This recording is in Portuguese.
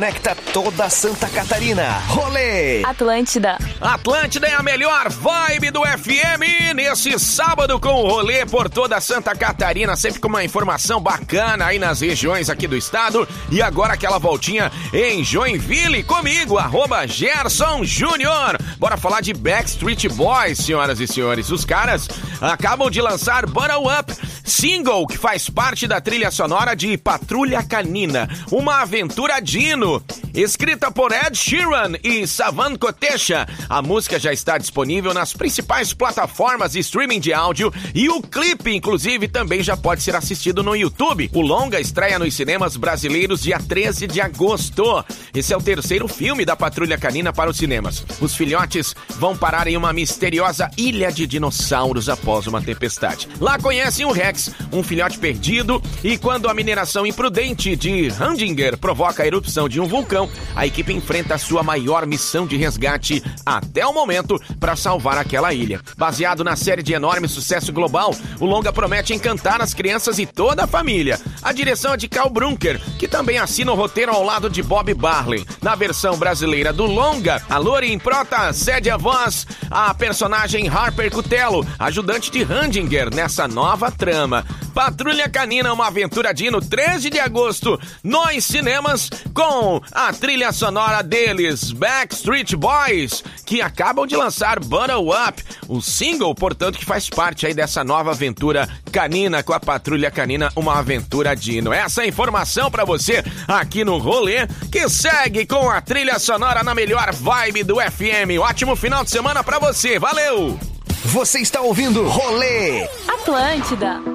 Conecta toda Santa Catarina. Rolê Atlântida. Atlântida é a melhor vibe do FM nesse sábado com o rolê por toda Santa Catarina, sempre com uma informação bacana aí nas regiões aqui do estado. E agora aquela voltinha em Joinville comigo, @Gerson Júnior. Bora falar de Backstreet Boys, senhoras e senhores. Os caras acabam de lançar Bottle Up, single que faz parte da trilha sonora de Patrulha Canina, uma aventura dino. Escrita por Ed Sheeran e Savan Kotecha, a música já está disponível nas principais plataformas de streaming de áudio e o clipe, inclusive, também já pode ser assistido no YouTube. O longa estreia nos cinemas brasileiros dia 13 de agosto. Esse é o terceiro filme da Patrulha Canina para os cinemas. Os filhotes vão parar em uma misteriosa ilha de dinossauros após uma tempestade. Lá conhecem o Rex, um filhote perdido, e quando a mineração imprudente de Handinger provoca a erupção de um vulcão, a equipe enfrenta a sua maior missão de resgate até o momento para salvar aquela ilha. Baseado na série de enorme sucesso global, o longa promete encantar as crianças e toda a família. A direção é de Carl Brunker, que também assina o roteiro ao lado de Bob Barley. Na versão brasileira do longa, a Lori Improta cede a voz à personagem Harper Cutello, ajudante de Handinger nessa nova trama. Patrulha Canina, uma aventura dino, 13 de agosto, nos cinemas, com a trilha sonora deles, Backstreet Boys, que acabam de lançar Bottle Up, o single, portanto, que faz parte aí dessa nova aventura canina com a Patrulha Canina, uma aventura dino. Essa informação pra você aqui no Rolê, que segue com a trilha sonora na melhor vibe do FM. Ótimo final de semana pra você, valeu! Você está ouvindo Rolê Atlântida.